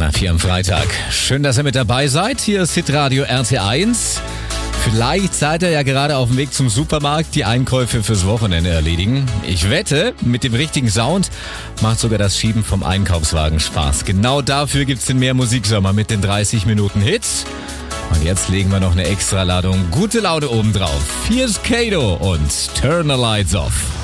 Knapp hier am Freitag. Schön, dass ihr mit dabei seid. Hier ist Hitradio RT1. Vielleicht seid ihr ja gerade auf dem Weg zum Supermarkt, die Einkäufe fürs Wochenende erledigen. Ich wette, mit dem richtigen Sound macht sogar das Schieben vom Einkaufswagen Spaß. Genau dafür gibt's den Mehr Musiksommer mit den 30 Minuten Hits. Und jetzt legen wir noch eine Extra Ladung gute Laune oben drauf. Hier ist Kato und Turn the Lights Off.